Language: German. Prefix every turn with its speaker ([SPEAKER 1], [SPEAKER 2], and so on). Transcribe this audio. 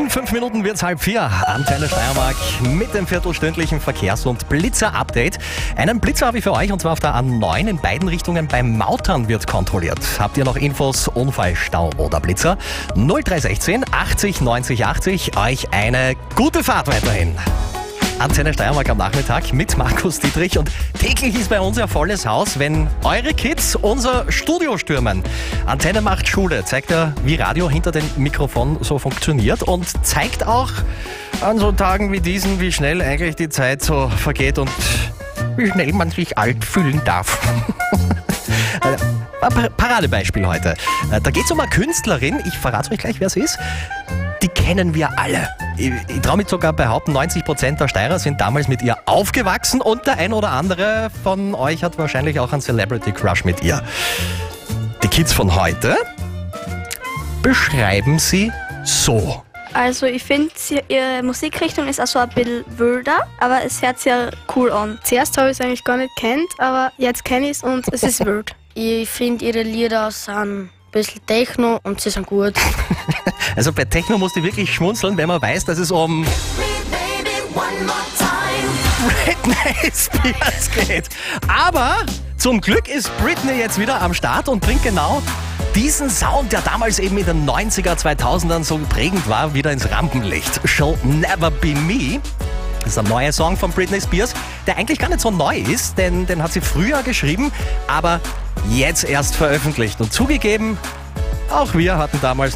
[SPEAKER 1] In 5 Minuten wird's 3:30. Antenne Steiermark mit dem viertelstündlichen Verkehrs- und Blitzer-Update. Einen Blitzer habe ich für euch, und zwar auf der A9 in beiden Richtungen. Beim Mautern wird kontrolliert. Habt ihr noch Infos, Unfall, Stau oder Blitzer? 0316 80 90 80. Euch eine gute Fahrt weiterhin. Antenne Steiermark am Nachmittag mit Markus Dietrich, und täglich ist bei uns ja volles Haus, wenn eure Kids unser Studio stürmen. Antenne macht Schule, zeigt ja, wie Radio hinter dem Mikrofon so funktioniert, und zeigt auch an so Tagen wie diesen, wie schnell eigentlich die Zeit so vergeht und wie schnell man sich alt fühlen darf. Paradebeispiel heute. Da geht es um eine Künstlerin, ich verrate euch gleich, wer es ist. Die kennen wir alle. Ich traue mich sogar behaupten, 90% der Steirer sind damals mit ihr aufgewachsen, und der ein oder andere von euch hat wahrscheinlich auch einen Celebrity-Crush mit ihr. Die Kids von heute beschreiben sie so.
[SPEAKER 2] Also ich finde, ihre Musikrichtung ist auch so ein bisschen wilder, aber es hört sich ja cool an.
[SPEAKER 3] Zuerst habe ich es eigentlich gar nicht kennt, aber jetzt kenne ich es und es ist wild.
[SPEAKER 4] Ich finde, ihre Lieder sind ein bisschen Techno und sie sind gut.
[SPEAKER 1] Also bei Techno musst du wirklich schmunzeln, wenn man weiß, dass es um Britney Spears geht. Aber zum Glück ist Britney jetzt wieder am Start und bringt genau diesen Sound, der damals eben in den 90er, 2000ern so prägend war, wieder ins Rampenlicht. She'll Never Be Me. Das ist ein neuer Song von Britney Spears, der eigentlich gar nicht so neu ist, denn den hat sie früher geschrieben, aber jetzt erst veröffentlicht. Und zugegeben, auch wir hatten damals